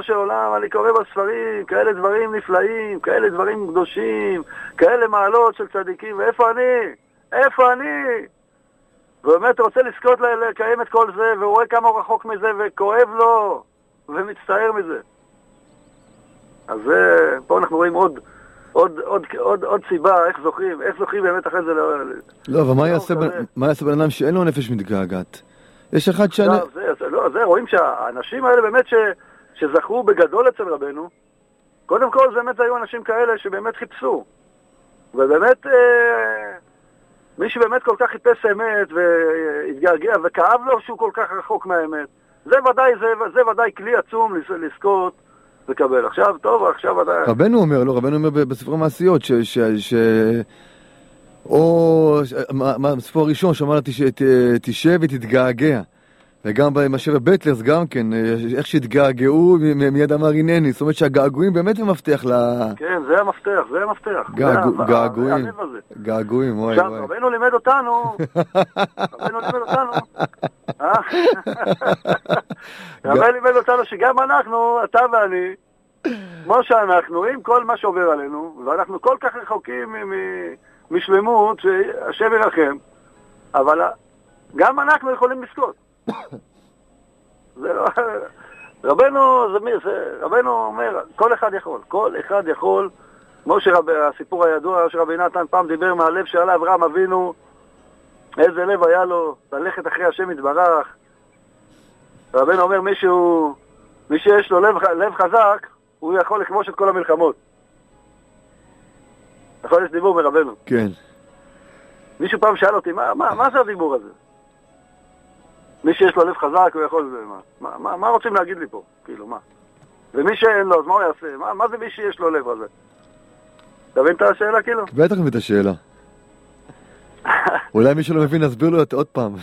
ריבונו של עולם, אני קורא בספרים, כאלה דברים נפלאים, כאלה דברים קדושים, כאלה מעלות של צדיקים, ואיפה אני? איפה אני? ובאמת רוצה לזכות לקיים את כל זה, והוא רואה כמה הוא רחוק מזה, וכואב לו, ומצטער מזה. אז פה אנחנו רואים עוד סיבה, איך זוכים באמת אחרי זה. לא, אבל מה יעשה בן אדם שאין לו נפש מתגעגעת? יש אחד זה, רואים שהאנשים האלה באמת שזכו בגדול אצל רבנו, קודם כל באמת היו אנשים כאלה שבאמת חיפשו. ובאמת, מי שבאמת כל כך חיפש אמת והתגעגע וכאב לו שהוא כל כך רחוק מהאמת, זה ודאי כלי עצום לזכות לקבל. עכשיו, טוב, עכשיו ודאי. רבנו אומר בספר המעשיות או בספר הראשון שאמר לה תשב ותתגעגע, וגם במשבר בטלרס גם כן, איך שהתגעגעו מיד אמר הנני, זאת אומרת שהגעגועים באמת הם מפתח כן, זה המפתח. געגועים, וואי. עכשיו, רבנו לימד אותנו, רבנו לימד אותנו שגם אנחנו, אתה ואני, כמו שאנחנו, עם כל מה שעובר עלינו, ואנחנו כל כך רחוקים משלמות, שהשם ירחם, אבל גם אנחנו יכולים לזכות. רבנו אומר, כל אחד יכול, כמו שהסיפור הידוע שרבי נתן פעם דיבר מהלב שעלה אברהם אבינו, איזה לב היה לו ללכת אחרי השם יתברך. רבנו אומר, מי שיש לו לב חזק, הוא יכול לכבוש את כל המלחמות. נכון, יש דיבור מרבנו. כן. מישהו פעם שאל אותי, מה זה הדיבור הזה? מי שיש לו לב חזק הוא יכול... מה רוצים להגיד לי פה? כאילו, מה? ומי שאין לו, אז מה הוא יעשה? מה זה מי שיש לו לב הזה? אתה מבין את השאלה, כאילו? בטח מבין את השאלה. אולי מי שלא מבין, נסביר לו עוד פעם.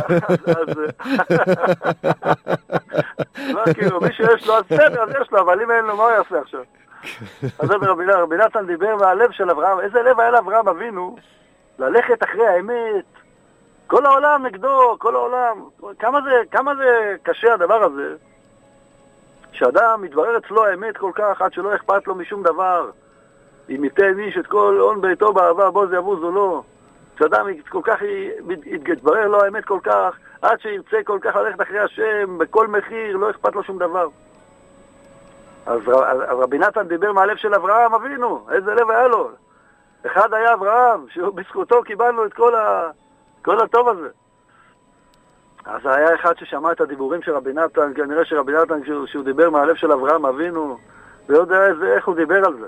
לא, כאילו, מי שיש לו, אז בסדר, אז יש לו, אבל אם אין לו, מה הוא יעשה עכשיו? אז רבי נתן דיבר מהלב של אברהם, איזה לב היה לאברהם אבינו? ללכת אחרי האמת, כל העולם נגדו, כל העולם. כמה זה קשה הדבר הזה, שאדם מתברר אצלו האמת כל כך, עד שלא אכפת לו משום דבר. אם ייתן איש את כל הון ביתו באהבה, בו זה יבוז או לא. שאדם כל כך יתברר לו האמת כל כך, עד שירצה כל כך ללכת אחרי השם, בכל מחיר, לא אכפת לו שום דבר. אז רבי נתן דיבר מהלב של אברהם אבינו, איזה לב היה לו. אחד היה אברהם, שבזכותו קיבלנו את כל הטוב הזה. אז היה אחד ששמע את הדיבורים של רבי נתן, כנראה שרבי נתן, כשהוא דיבר מהלב של אברהם אבינו, לא יודע איך הוא דיבר על זה.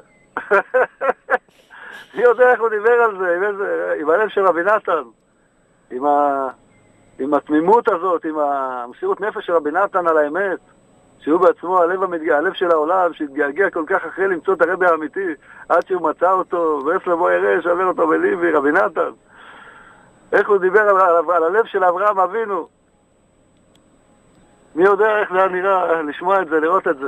מי יודע איך הוא דיבר על זה, עם הלב של רבי נתן, עם התמימות הזאת, עם המסירות נפש של רבי נתן על האמת, שהוא בעצמו הלב של העולם, שהתגעגע כל כך אחרי למצוא את הרבי האמיתי, עד שהוא מצא אותו, ואיפה לבוא יראה, שעבר אותו בליבי, רבי נתן. איך הוא דיבר על הלב של אברהם אבינו. מי יודע איך זה נראה, לשמוע את זה, לראות את זה.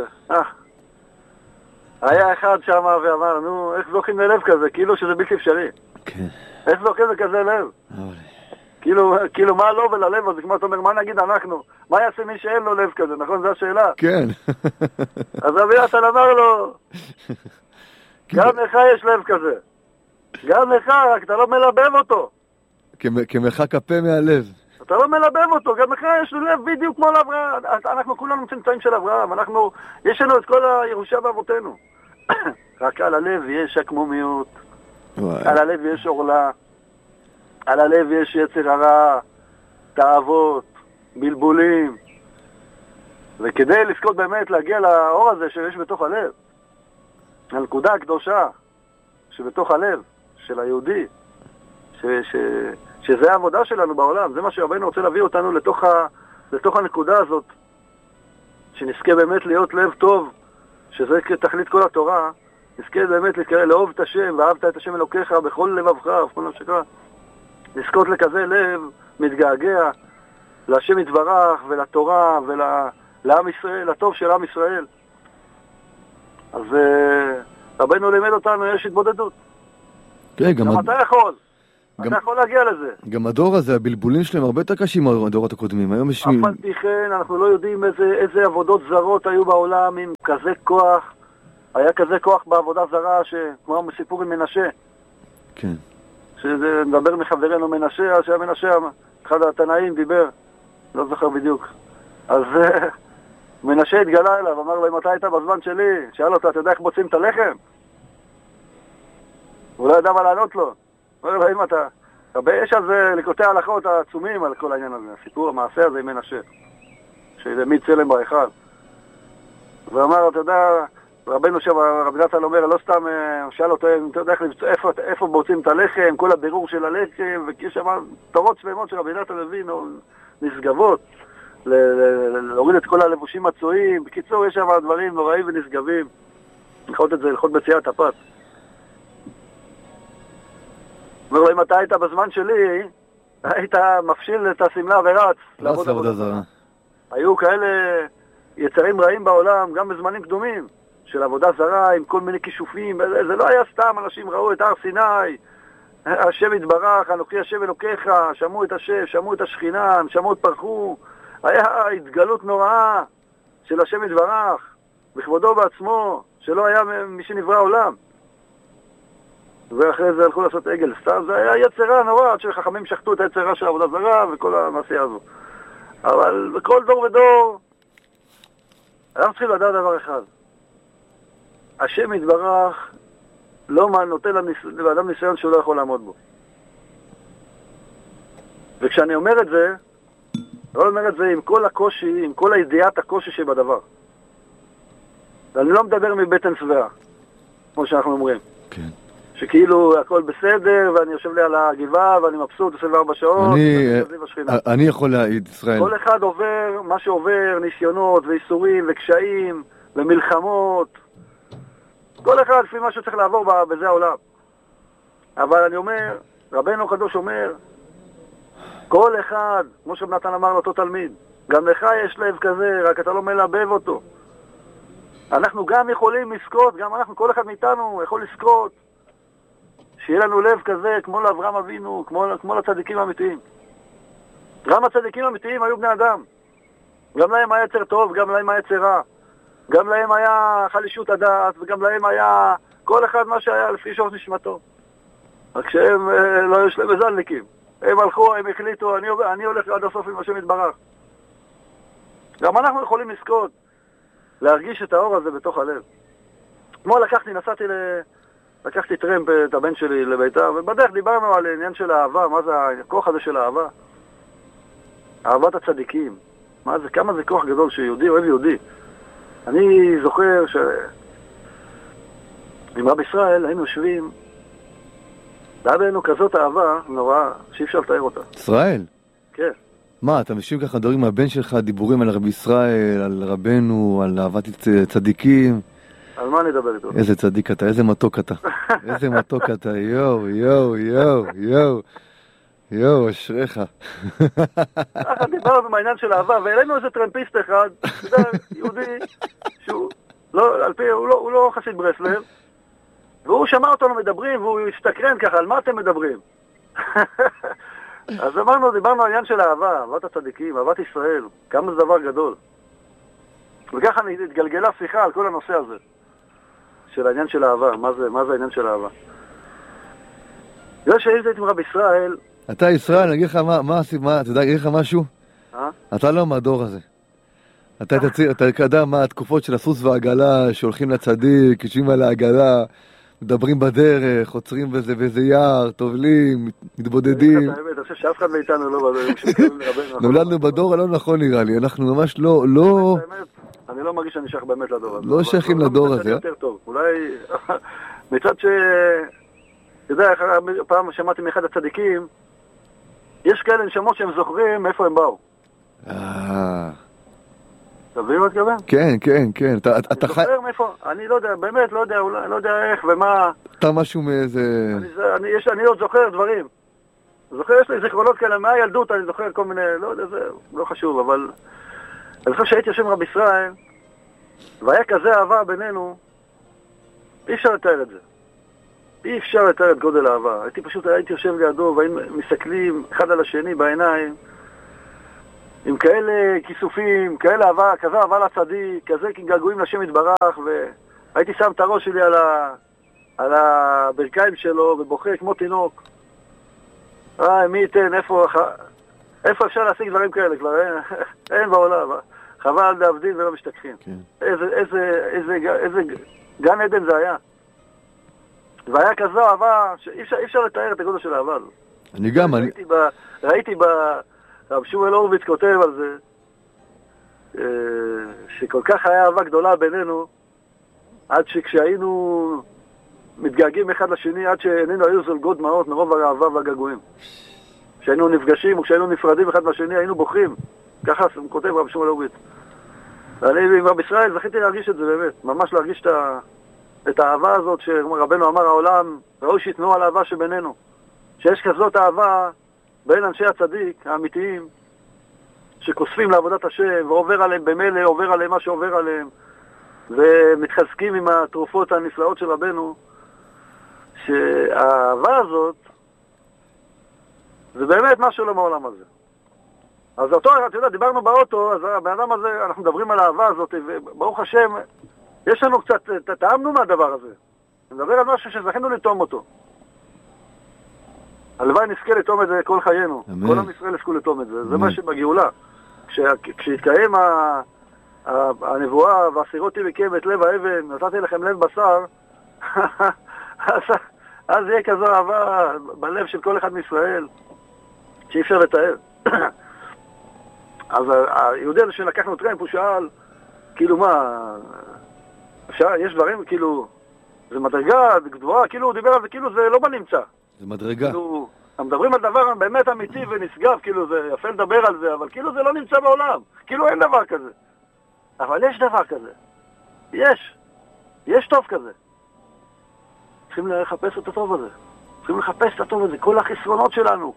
היה אחד שם ואמר, נו, איך זוכים ללב כזה? כאילו שזה בלתי אפשרי. כן. איך זוכים לכזה לב? כאילו מה לא וללב הזה, כמו אתה אומר, מה נגיד אנחנו? מה יעשה מי שאין לו לב כזה, נכון? זו השאלה. כן. אז רבי נתן אמר לו, גם לך יש לב כזה. גם לך, רק אתה לא מלבב אותו. כמרחק הפה מהלב. אתה לא מלבב אותו, גם לך יש לו לב בדיוק כמו לאברהם. אנחנו כולנו צמצעים של אברהם, יש לנו את כל הירושה באבותינו. רק על הלב יש הקמומיות, על הלב יש עורלה, על הלב יש יצר הרע, תאוות, בלבולים. וכדי לזכות באמת להגיע לאור הזה שיש בתוך הלב, הנקודה הקדושה שבתוך הלב של היהודי, שזה העבודה שלנו בעולם, זה מה שרבנו רוצה להביא אותנו לתוך הנקודה הזאת, שנזכה באמת להיות לב טוב, שזה תכלית כל התורה, נזכה באמת לאהוב את השם, ואהבת את השם אלוקיך בכל לבבך, בכל נפשך, לזכות לכזה לב מתגעגע להשם יתברך ולתורה ולעם ישראל, לטוב של עם ישראל. אז רבנו לימד אותנו, יש התבודדות. כן, גם אתה יכול. אתה יכול להגיע לזה. גם הדור הזה, הבלבולים שלהם הרבה יותר קשים מהדורות הקודמים. היום יש... אף על פי כן, אנחנו לא יודעים איזה עבודות זרות היו בעולם עם כזה כוח. היה כזה כוח בעבודה זרה, כמו מסיפור עם מנשה. כן. שזה מדבר מחברנו מנשה, שהיה מנשה, אחד התנאים דיבר, לא זוכר בדיוק. אז מנשה התגלה אליו, אמר לו, אם אתה היית בזמן שלי, שאל אותו, אתה יודע איך מוצאים את הלחם? הוא לא ידע מה לענות לו. אומר לו, אם אתה... יש על זה לקוטי הלכות העצומים על כל העניין הזה, הסיפור, המעשה הזה עם מנשה, שהעמיד צלם בהיכל. ואמר, אתה יודע, רבנו שם, רבי נתן אומר, לא סתם, שאל אותו, אתה יודע איפה מוצאים את הלחם, כל הבירור של הלחם, וכי שם תורות שלמות של רבי נתן מבין, נשגבות, להוריד את כל הלבושים הצועים. בקיצור, יש שם דברים נוראים ונשגבים. ללכות את זה, ללכות בציית הפת. אומר לו, אם אתה היית בזמן שלי, היית מפשיל את הסמלה ורץ לעבוד עבודה זרה. היו כאלה יצרים רעים בעולם, גם בזמנים קדומים, של עבודה זרה עם כל מיני כישופים. זה לא היה סתם, אנשים ראו את הר סיני, השם יתברך, אנוכי השם אלוקיך, שמעו את השם, שמעו את השכינה, נשמות פרחו. היה התגלות נוראה של השם יתברך, בכבודו בעצמו, שלא היה מי שנברא עולם. ואחרי זה הלכו לעשות עגל סתם, זה היה יצרה נורא, עד שחכמים שחטו את היצרה של עבודה זרה וכל המעשייה הזו. אבל בכל דור ודור, אנחנו צריכים לדעת דבר אחד. השם יתברך לא נותן לאדם ניסיון שהוא לא יכול לעמוד בו. וכשאני אומר את זה, לא אומר את זה עם כל הקושי, עם כל הידיעת הקושי שבדבר. ואני לא מדבר מבטן שבעה, כמו שאנחנו אומרים. כן. שכאילו הכל בסדר, ואני יושב לי על הגבעה, ואני מבסוט 24 שעות. אני יכול להעיד, ישראל. כל אחד עובר מה שעובר, ניסיונות ואיסורים וקשיים ומלחמות. כל אחד לפי מה שצריך לעבור בזה העולם. אבל אני אומר, רבנו הקדוש אומר, כל אחד, כמו שנתן אמר לאותו תלמיד, גם לך יש לב כזה, רק אתה לא מלבב אותו. אנחנו גם יכולים לזכות, גם אנחנו, כל אחד מאיתנו יכול לזכות. שיהיה לנו לב כזה, כמו לאברהם אבינו, כמו לצדיקים האמיתיים. גם הצדיקים האמיתיים היו בני אדם. גם להם היה יצר טוב, גם להם היה יצר רע. גם להם היה חלישות הדעת, וגם להם היה כל אחד מה שהיה לפי שורש נשמתו. רק שהם לא יש להם מזלניקים. הם הלכו, הם החליטו, אני הולך עד הסוף עם השם יתברך. גם אנחנו יכולים לזכות, להרגיש את האור הזה בתוך הלב. כמו לקחתי טרמפ את הבן שלי לביתה, ובדרך דיברנו על עניין של אהבה, מה זה הכוח הזה של אהבה? אהבת הצדיקים. מה זה, כמה זה כוח גדול שיהודי אוהב יהודי. אני זוכר עם רב ישראל היינו יושבים, היה בינינו כזאת אהבה נוראה, שאי אפשר לתאר אותה. ישראל? כן. מה, אתה משיב ככה דברים מהבן שלך, דיבורים על רבי ישראל, על רבנו, על אהבת צדיקים? על מה אני אדבר איתו? איזה צדיק אתה, איזה מתוק אתה. איזה מתוק אתה, יואו, יואו, יואו, יואו. יואו, אשריך. ככה דיברנו מהעניין של אהבה, והעלינו איזה טרמפיסט אחד, יהודי, שהוא לא חסיד ברסלב, והוא שמע אותנו מדברים, והוא הסתקרן ככה, על מה אתם מדברים? אז דיברנו על העניין של אהבה, אהבת הצדיקים, אהבת ישראל, כמה זה דבר גדול. וככה התגלגלה שיחה על כל הנושא הזה, של העניין של אהבה, מה זה העניין של אהבה. בגלל שהייתי עם רב ישראל, אתה ישראל, אני אגיד לך אתה יודע, אגיד לך משהו? אתה לא מהדור הזה. אתה יודע מה התקופות של הסוס והעגלה, שהולכים לצדיק, יושבים על העגלה, מדברים בדרך, עוצרים באיזה יער, טובלים, מתבודדים. אני חושב שאף אחד מאיתנו לא בדור. נולדנו בדור הלא נכון נראה לי, אנחנו ממש לא... אני לא מרגיש שאני שייך באמת לדור הזה. לא שייכים לדור הזה. אולי מצד ש... אתה יודע, פעם שמעתי מאחד הצדיקים, יש כאלה נשמות שהם זוכרים מאיפה הם באו. אתה מבין מה אתה מתכוון? כן, כן, כן. אני זוכר מאיפה, אני לא יודע, באמת לא יודע, אולי, לא יודע איך ומה. אתה משהו מאיזה... אני עוד זוכר דברים. זוכר, יש לי זיכרונות כאלה, מהילדות אני זוכר כל מיני, לא יודע, זה לא חשוב, אבל... אני חושב שהייתי יושב עם רב ישראל, והיה כזה אהבה בינינו, אי אפשר לתאר את זה. אי אפשר לתאר את גודל האהבה. הייתי יושב לידו והיינו מסתכלים אחד על השני בעיניים, עם כאלה כיסופים, כאלה אהבה, כזה אהבה לצדיק, כזה געגועים לשם יתברך, והייתי שם את הראש שלי על הברכיים שלו ובוכה כמו תינוק. מי ייתן, איפה אפשר להשיג דברים כאלה? כבר אין בעולם. חבל להבדיל ולא משתכחים. איזה גן עדן זה היה. והיה כזו אהבה שאי אפשר לתאר את הגודל של האהבה הזאת. אני גם, ראיתי רב שמואל הורוביץ כותב על זה, שכל כך היה אהבה גדולה בינינו, עד שכשהיינו מתגעגעים אחד לשני, עד שעינינו היו זולגות דמעות מרוב האהבה והגעגועים. כשהיינו נפגשים וכשהיינו נפרדים אחד מהשני, היינו בוכים. ככה כותב רב שמואל הורוביץ. ואני עם רב ישראל זכיתי להרגיש את זה באמת, ממש להרגיש את האהבה הזאת שרבנו אמר העולם, ראוי שיתנו על האהבה שבינינו. שיש כזאת אהבה בין אנשי הצדיק האמיתיים, שכוספים לעבודת השם, ועובר עליהם במילא, עובר עליהם מה שעובר עליהם, ומתחזקים עם התרופות הנפלאות של רבנו, שהאהבה הזאת, זה באמת משהו לא מעולם הזה. אז אותו, אתה יודע, דיברנו באוטו, אז הבן הזה, אנחנו מדברים על האהבה הזאת, וברוך השם, יש לנו קצת, טעמנו מהדבר הזה. נדבר על משהו שזכינו לטעום אותו. הלוואי נזכה לטעום את זה כל חיינו. אמן. כל עם ישראל יזכו לטעום את זה. אמן. זה מה שבגאולה. כשהתקיים הנבואה, והסירותי מכם את לב האבן, נתתי לכם לב בשר, אז יהיה כזו אהבה בלב של כל אחד מישראל, שאי אפשר לתאר. אז היהודי הזה שלקחנו טרמפ, הוא שאל, כאילו מה, יש דברים, כאילו, זה מדרגה גבוהה, כאילו הוא דיבר על זה, כאילו זה לא בנמצא. זה מדרגה. כאילו, הם מדברים על דבר באמת אמיתי ונשגב, כאילו זה יפה לדבר על זה, אבל כאילו זה לא נמצא בעולם. כאילו אין דבר כזה. אבל יש דבר כזה. יש טוב כזה. צריכים לחפש את הטוב הזה. צריכים לחפש את הטוב הזה. כל החסרונות שלנו,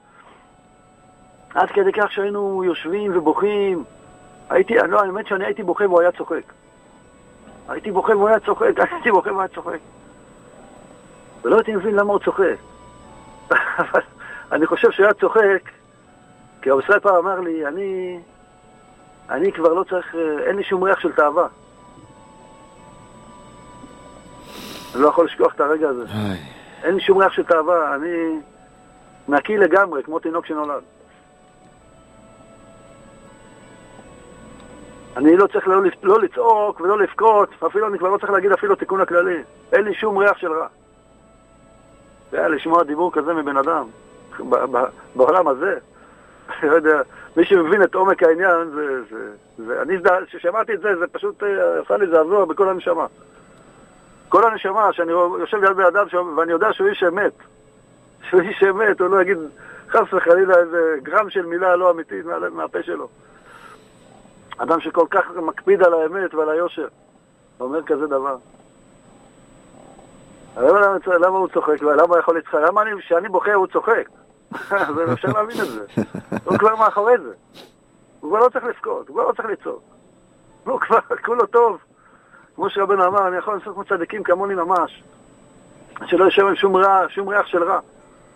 עד כדי כך שהיינו יושבים ובוכים. האמת שאני הייתי בוכה והוא היה צוחק. הייתי בוכה והוא היה צוחק. ולא הייתי מבין למה הוא צוחק. אבל אני חושב שהוא היה צוחק, כי הרב ישראל פעם אמר לי, אני כבר לא צריך, אין לי שום ריח של תאווה. אני לא יכול לשכוח את הרגע הזה. אין לי שום ריח של תאווה, אני נקי לגמרי, כמו תינוק שנולד. אני לא צריך לא לצעוק ולא לפקוט, אפילו אני כבר לא צריך להגיד אפילו תיקון הכללי. אין לי שום ריח של רע. היה לשמוע דיבור כזה מבן אדם, בעולם הזה. לא יודע, מי שמבין את עומק העניין, אני ששמעתי את זה, זה פשוט עשה לי זעזוע בכל הנשמה. כל הנשמה, שאני יושב ליד בן אדם ואני יודע שהוא איש אמת. שהוא איש אמת, הוא לא יגיד חס וחלילה איזה גרם של מילה לא אמיתית מהפה שלו. אדם שכל כך מקפיד על האמת ועל היושר, אומר כזה דבר. למה הוא צוחק? למה הוא יכול לצחק? למה כשאני בוכה הוא צוחק? זה אפשר להבין את זה. הוא כבר מאחורי זה. הוא כבר לא צריך לפקוד, הוא כבר לא צריך לצעוק. הוא כבר כולו טוב. כמו שרבנו אמר, אני יכול לעשות כמו צדיקים כמוני ממש. שלא יש שם שום ריח של רע.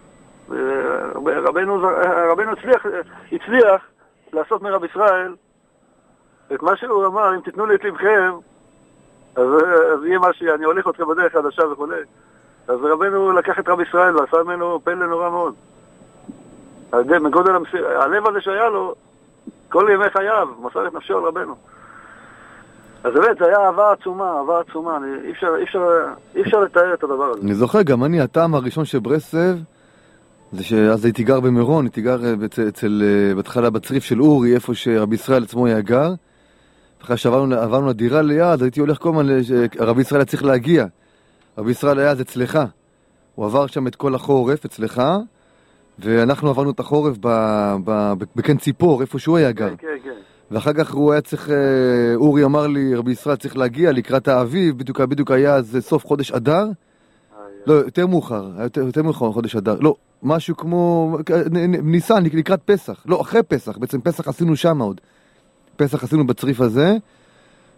רבנו הצליח לעשות מרב ישראל את מה שהוא אמר, אם תיתנו לי את לבכם, אז יהיה מה שאני הולך אתכם בדרך חדשה וכו'. אז רבנו לקח את רב ישראל ועשה ממנו פלא נורא מאוד. מגודל הלב הזה שהיה לו, כל ימי חייו, מסר את נפשו על רבנו. אז באמת, זה היה אהבה עצומה, אי אפשר לתאר את הדבר הזה. אני זוכר, גם אני, הטעם הראשון של ברסלב, זה שאז הייתי גר במירון, הייתי גר בהתחלה בצריף של אורי, איפה שרבי ישראל עצמו היה גר. אחרי שעברנו לדירה ליד, הייתי הולך כל הזמן, רבי ישראל היה צריך להגיע. רבי ישראל היה אז אצלך. הוא עבר שם את כל החורף אצלך, ואנחנו עברנו את החורף בקן ציפור, איפה שהוא היה גר. כן. ואחר כך הוא היה צריך, אורי אמר לי, רבי ישראל צריך להגיע לקראת האביב, בדיוק היה אז סוף חודש אדר. לא, יותר מאוחר חודש אדר. לא, משהו כמו ניסן, לקראת פסח. לא, אחרי פסח, בעצם פסח עשינו שם עוד. פסח עשינו בצריף הזה,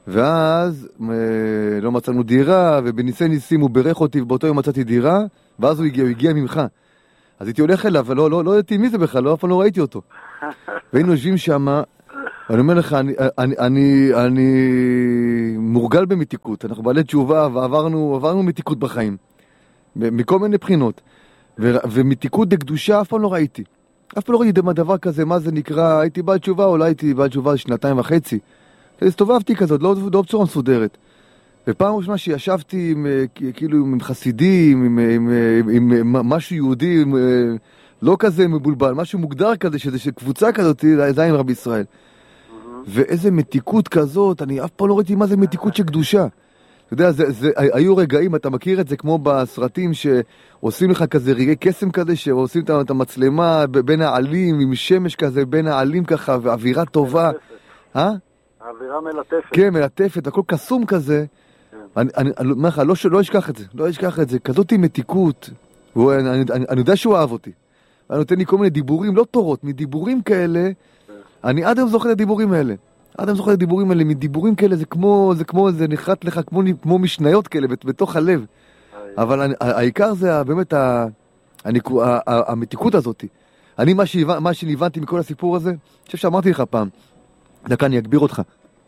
ואז לא מצאנו דירה, ובניסי ניסים הוא בירך אותי, ובאותו יום מצאתי דירה, ואז הוא הגיע ממך. אז הייתי הולך אליו, ולא ידעתי מי זה בכלל, אף פעם לא ראיתי אותו. והיינו יושבים שם, ואני אומר לך, אני מורגל במתיקות. אנחנו בעלי תשובה, ועברנו מתיקות בחיים. מכל מיני בחינות. ומתיקות דקדושה אף פעם לא ראיתי. אף פעם לא ראיתי דבר כזה, מה זה נקרא, הייתי בעל תשובה, אולי הייתי בעל תשובה 2.5. הסתובבתי כזאת, לא בצורה מסודרת. ופעם ראשונה שישבתי כאילו עם חסידים, עם משהו יהודי, לא כזה מבולבל, משהו מוגדר כזה, שזה קבוצה כזאת, זה היה עם רבי ישראל. ואיזה מתיקות כזאת, אני אף פעם לא ראיתי מה זה מתיקות של קדושה. אתה יודע, היו רגעים, אתה מכיר את זה כמו בסרטים שעושים לך כזה רגעי קסם כזה, שעושים את המצלמה בין העלים, עם שמש כזה, בין העלים ככה, ואווירה טובה. האווירה מלטפת. כן, מלטפת, הכל קסום כזה. אני לא אשכח את זה, כזאת עם מתיקות. אני יודע שהוא אהב אותי. אני נותן לי כל מיני דיבורים, לא תורות, מדיבורים כאלה. אני עד היום זוכר את הדיבורים האלה. מדיבורים כאלה, זה נחרט לך כמו משניות כאלה, בתוך הלב. אבל העיקר זה באמת המתיקות הזאת. מה שהבנתי מכל הסיפור הזה, אני חושב שאמרתי לך פעם, דקה, אני אגביר אותך.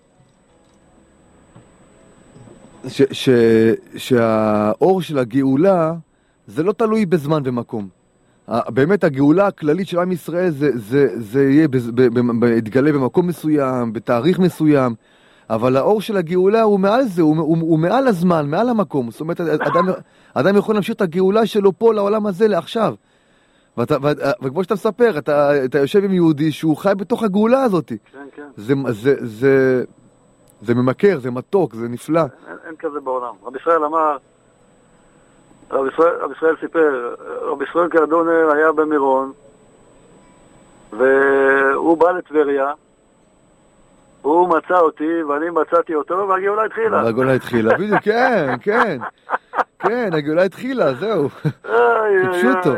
שהאור של הגאולה זה לא תלוי בזמן ומקום. באמת הגאולה הכללית של עם ישראל זה יתגלה במקום מסוים, בתאריך מסוים, אבל האור של הגאולה הוא מעל זה, הוא מעל הזמן, מעל המקום. זאת אומרת, אדם יכול להמשיך את הגאולה שלו פה לעולם הזה לעכשיו. וכמו שאתה מספר, אתה יושב עם יהודי שהוא חי בתוך הגאולה הזאת. כן. זה ממכר, זה מתוק, זה נפלא. אין כזה בעולם. רבי ישראל אמר, רבי ישראל סיפר, רבי ישראל קרדונר היה במירון, והוא בא לטבריה, הוא מצא אותי ואני מצאתי אותו, והגאולה התחילה. בדיוק, כן, הגאולה התחילה, זהו. טיפשו אותו.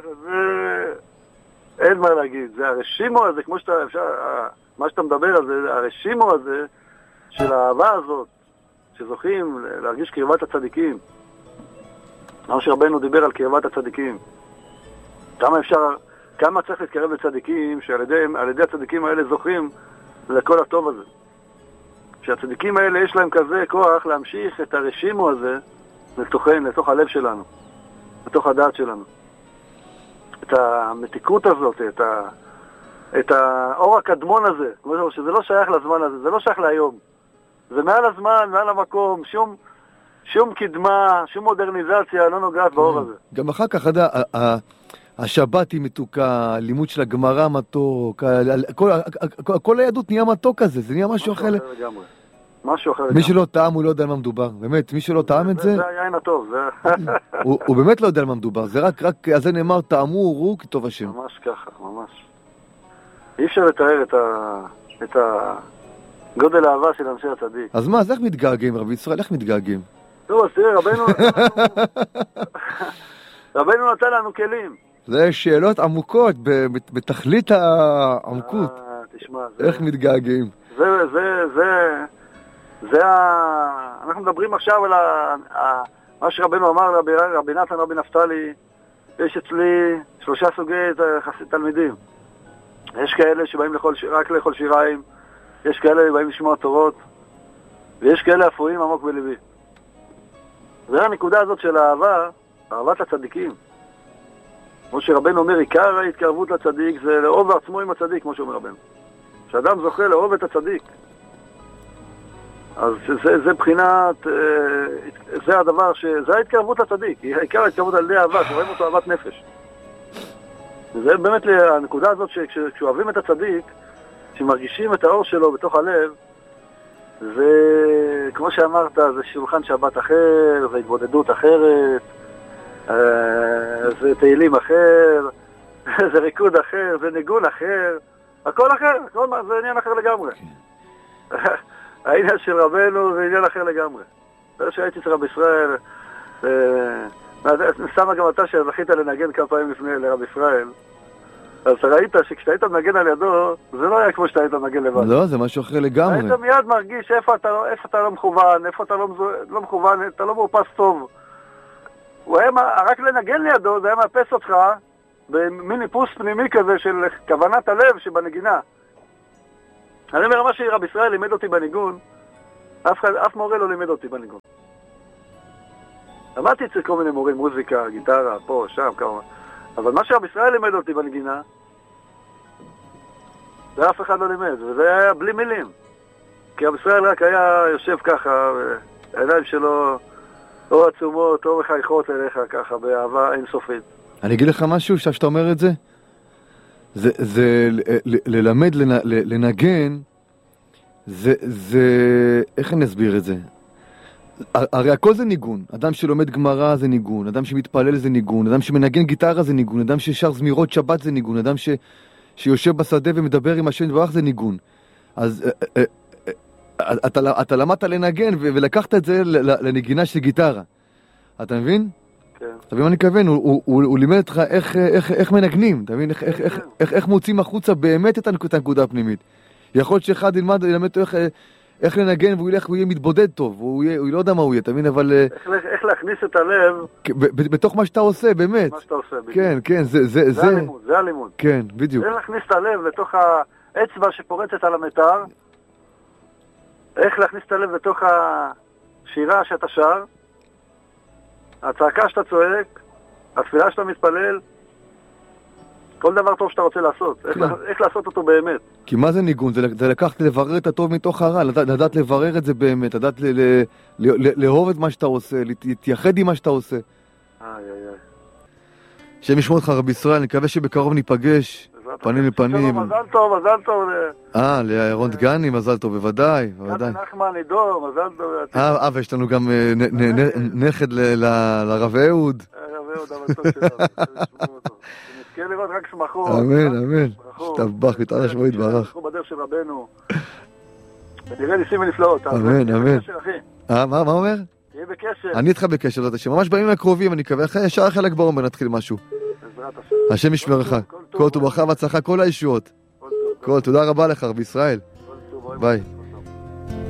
אין מה להגיד, זה הרשימו הזה, כמו מה שאתה מדבר על זה, הרשימו הזה, של האהבה הזאת, שזוכים להרגיש קרבת הצדיקים. מה שרבנו דיבר על קרבת הצדיקים. כמה צריך להתקרב לצדיקים, שעל ידי הצדיקים האלה זוכים לכל הטוב הזה. שהצדיקים האלה יש להם כזה כוח להמשיך את הרשימו הזה לתוך הלב שלנו, לתוך הדעת שלנו. את המתיקות הזאת, את האור הקדמון הזה, שזה לא שייך לזמן הזה, זה לא שייך להיום. זה מעל הזמן, מעל המקום, שום קדמה, שום מודרניזציה לא נוגעת באור הזה. גם אחר כך, השבת היא מתוקה, לימוד של הגמרא מתוק, כל היהדות נהיה מתוק כזה, זה נהיה משהו אחר לגמרי. משהו אחר לגמרי. מי שלא טעם הוא לא יודע על מה מדובר, באמת, מי שלא טעם את זה... זה היין הטוב, הוא באמת לא יודע על מה מדובר, זה רק, אז זה נאמר, טעמו וראו כי טוב השם. ממש ככה, ממש. אי אפשר לתאר את גודל האהבה של אנשי הצדיק. אז מה, אז איך מתגעגעים, רבי ישראל? איך מתגעגעים? טוב, אז תראה, רבנו נתן לנו כלים. זה שאלות עמוקות, בתכלית העמקות. תשמע, איך מתגעגעים? אנחנו מדברים עכשיו על מה שרבנו אמר, רבי נתן, רבי נפתלי, יש אצלי 3 סוגי תלמידים. יש כאלה שבאים רק לאכול שיריים, יש כאלה שבאים לשמוע תורות, ויש כאלה אפויים עמוק בלבי. זה הנקודה הזאת של אהבת הצדיקים. כמו שרבנו אומר, עיקר ההתקרבות לצדיק זה לאהוב עצמו עם הצדיק, כמו שאומר רבנו. שאדם זוכה לאהוב את הצדיק. אז זה בחינת, זה הדבר, זה ההתקרבות לצדיק. עיקר ההתקרבות על ידי אהבה, שרואים אותו אהבת נפש. וזה באמת הנקודה הזאת שכשאוהבים את הצדיק, שמרגישים את האור שלו בתוך הלב, זה, כמו שאמרת, זה שולחן שבת אחר, זה התבודדות אחרת, זה תהילים אחר, זה ריקוד אחר, זה ניגון אחר, הכל אחר, זה עניין אחר לגמרי. העניין של רבנו זה עניין אחר לגמרי. זה שהייתי אצל רבי ישראל, שמה גם אתה שזכית לנגן כמה פעמים לפני לרבי ישראל, אז ראית שכשהיית מנגן על ידו, זה לא היה כמו שהיית מנגן לבד. לא, זה משהו אחר לגמרי. היית מיד מרגיש איפה אתה לא מכוון, איפה אתה לא מכוון, אתה לא מאופס טוב. הוא היה, רק לנגן לידו, זה היה מאפס אותך במין איפוס פנימי כזה של כוונת הלב שבנגינה. אני אומר, מה שרב ישראל לימד אותי בניגון, אף מורה לא לימד אותי בניגון. למדתי אצל כל מיני מורים, מוזיקה, גיטרה, פה, שם, כמה. אבל מה שרב ישראל לימד אותי בנגינה, זה אף אחד לא לימד, וזה היה בלי מילים. כי רב ישראל רק היה יושב ככה, העיניים שלו או עצומות, או מחייכות אליך ככה, באהבה אינסופית. אני אגיד לך משהו, שאתה אומר את זה? זה ללמד, לנגן, זה, איך אני אסביר את זה? הרי הכל זה ניגון. אדם שלומד גמרא זה ניגון, אדם שמתפלל זה ניגון, אדם שמנגן גיטרה זה ניגון, אדם ששר זמירות שבת זה ניגון, אדם שיושב בשדה ומדבר עם השם יתברך זה ניגון. אז אתה למדת לנגן ולקחת את זה לנגינה של גיטרה. אתה מבין? כן. אתה מבין מה אני מכוון? הוא לימד אותך איך מנגנים, אתה מבין? איך מוצאים החוצה באמת את הנקודה הפנימית. יכול להיות שאחד ילמד אותו איך לנגן והוא יהיה מתבודד טוב, הוא לא יודע מה הוא יהיה, אתה מבין? אבל איך להכניס את הלב בתוך מה שאתה עושה, באמת. מה שאתה עושה, בדיוק. כן, כן, זה הלימוד, זה הלימוד. כן, בדיוק. איך להכניס את הלב לתוך האצבע שפורצת על המטר, איך להכניס את הלב לתוך השירה שאתה שר, הצעקה שאתה צועק, התפילה שאתה מתפלל, כל דבר טוב שאתה רוצה לעשות, איך לעשות אותו באמת. כי מה זה ניגון? זה לקחת לברר את הטוב מתוך הרע, לדעת לברר את זה באמת, לדעת לאהוב את מה שאתה עושה, להתייחד עם מה שאתה עושה. שם ישמור אותך רבי ישראל, אני מקווה שבקרוב ניפגש, פנים לפנים. מזל טוב, מזל טוב. לירון דגני, מזל טוב, בוודאי. גם נחמן עידו, מזל טוב. ויש לנו גם נכד לרב אהוד. הרב אהוד, אבל טוב שלנו. שנזכה לראות רק שמחות. אמן, אמן. שתבח, יתעלה שמו יתברך. אנחנו בדרך של רבנו. ונראה ניסים ונפלאות. אמן, אמן. מה אומר? תהיה בקשר. אני איתך בקשר, ממש בימים הקרובים, אני מקווה, ישר אחרי ל"ג בעומר נתחיל משהו. השם ישמרך, כל טוב ברכה והצלחה, כל הישועות. תודה רבה לך, רבי ישראל. ביי.